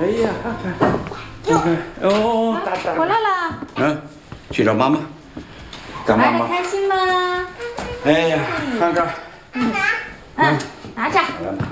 哎呀，看，哦， 回来了。 嗯，去找妈妈。干妈妈。 开心吗？ 哎呀，看看。 拿着。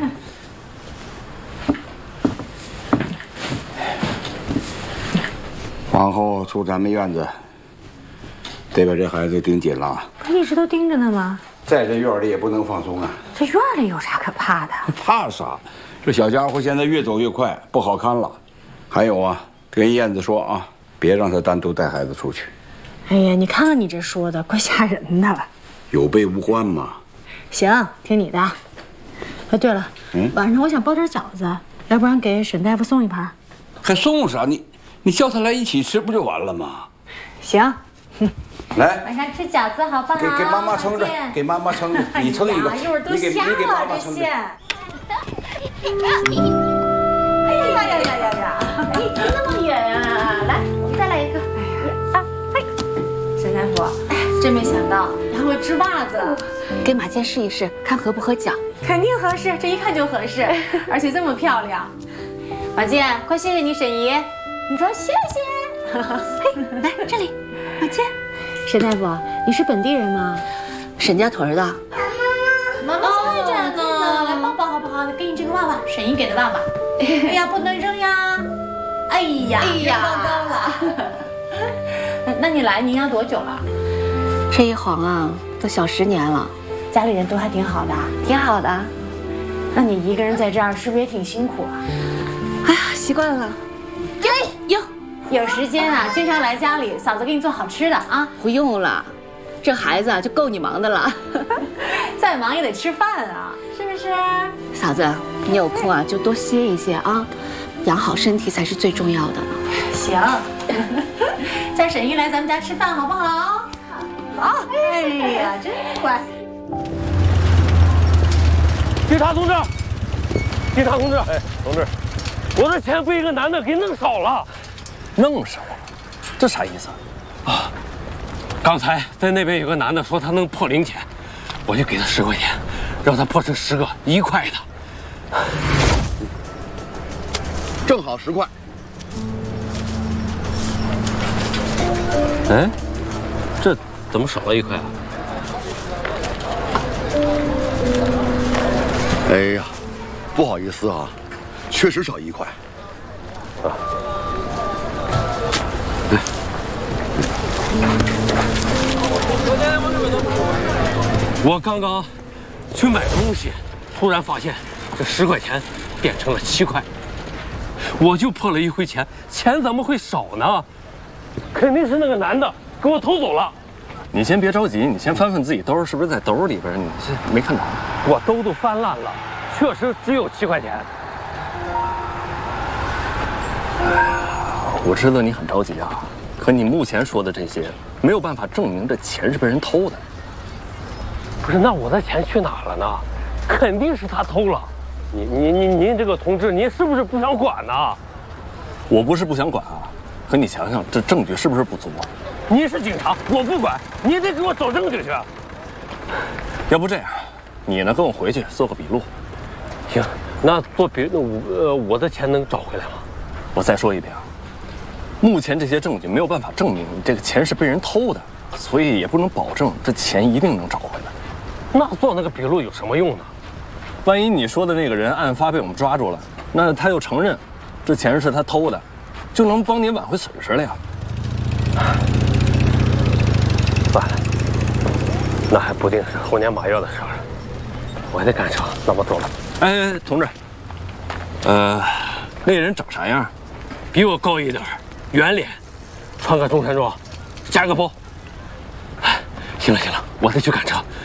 往后出咱们院子，得把这孩子盯紧了。 不一直都盯着呢吗？ 在这院里也不能放松啊。 这院里有啥可怕的？ 怕啥？这小家伙现在越走越快，不好看了。还有啊，跟燕子说啊，别让他单独带孩子出去。 哎呀，你看看你这说的，怪吓人的。 有备无患嘛。 行，听你的。哎，对了，晚上我想包点饺子，要不然给沈大夫送一盘。 还送啥？你叫他来一起吃不就完了吗？ 行。 来， 晚上吃饺子好不好？ 给妈妈撑着，给妈妈撑着，你撑一个， 一会儿都瞎了这些。哎呀！哎，离那么远啊！来，我们再来一个。哎呀，沈大夫，真没想到你还会织袜子， 给马健试一试，看合不合脚。 肯定合适，这一看就合适，而且这么漂亮。马健，快谢谢你沈姨。你说谢谢。 嘿，来这里，马健。 沈大夫，你是本地人吗？ 沈家屯的。 妈妈在这呢，来抱抱好不好？给你这个袜袜，沈姨给的袜袜。哎呀，不能扔呀！哎呀，高了。那你来宁阳多久了？ 这一晃啊，都小10年了。 家里人都还挺好的， 挺好的。 那你一个人在这儿是不是也挺辛苦啊？ 哎呀，习惯了。 有时间啊，经常来家里，嫂子给你做好吃的啊。 不用了，这孩子啊就够你忙的了。 再忙也得吃饭啊，是不是？ 嫂子，你有空啊就多歇一歇啊，养好身体才是最重要的。 行，叫沈姨来咱们家吃饭好不好？好。哎呀，真乖。 警察同志，警察同志，哎，同志，我的钱被一个男的给弄少了。 弄少了，这啥意思啊？刚才在那边有个男的说他能破零钱，我就给他10块钱，让他破成10个1块的， 正好10块。 哎，这怎么少了1块啊？ 哎呀，不好意思啊，确实少1块。啊。 我刚刚去买东西，突然发现这10块钱变成了7块，我就破了1回钱，钱怎么会少呢？肯定是那个男的给我偷走了。 你先别着急，你先翻翻自己兜，是不是在兜里边？你这没看着？ 我兜都翻烂了，确实只有7块钱。 哎呀，我知道你很着急啊。可你目前说的这些，没有办法证明这钱是被人偷的。 不是，那我的钱去哪了呢？肯定是他偷了。您这个同志，您是不是不想管呢？ 我不是不想管啊，可你想想，这证据是不是不足啊？ 您是警察，我不管，您得给我找证据去。 要不这样，你呢跟我回去做个笔录。 行，那做笔录，我的钱能找回来吗？ 我再说一遍啊。目前这些证据没有办法证明你这个钱是被人偷的，所以也不能保证这钱一定能找回来。 那做那个笔录有什么用呢？ 万一你说的那个人案发被我们抓住了，那他又承认这钱是他偷的，就能帮你挽回损失了呀。 算了，那还不定是猴年马月的事儿，我得赶车，那我走了。 哎，同志，那人长啥样？ 比我高一点，圆脸，穿个中山装，夹个包。行了，我得去赶车，